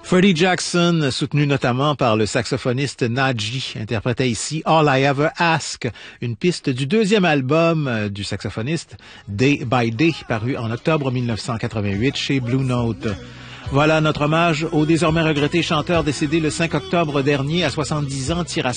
Freddie Jackson, soutenu notamment par le saxophoniste Naji, interprétait ici All I Ever Ask, une piste du deuxième album du saxophoniste Day by Day, paru en octobre 1988 chez Blue Note. Voilà notre hommage au désormais regretté chanteur décédé le 5 octobre dernier à 70 ans,